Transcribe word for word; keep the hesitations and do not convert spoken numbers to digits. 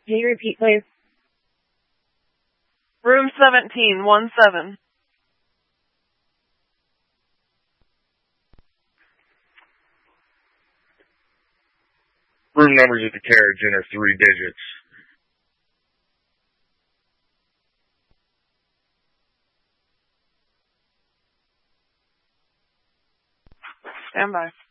Can you repeat, please? Room seventeen, one seven. Room numbers at the carriage enter three digits. Stand by.